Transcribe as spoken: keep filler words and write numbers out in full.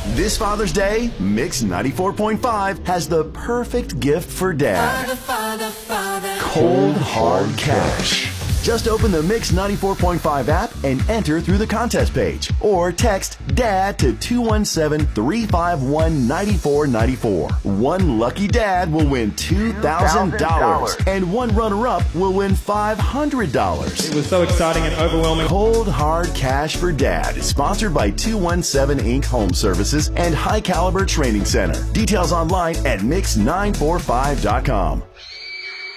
This Father's Day, Mix ninety-four point five has the perfect gift for Dad. Father, Father, Father. Cold Hard Cash. Just open the Mix ninety-four point five app and enter through the contest page. Or text DAD to two one seven, three five one, nine four nine four. One lucky dad will win two thousand dollars. And one runner-up will win five hundred dollars. It was so exciting and overwhelming. Cold Hard Cash for Dad is sponsored by two one seven Incorporated. Home Services and High Caliber Training Center. Details online at mix nine four five dot com.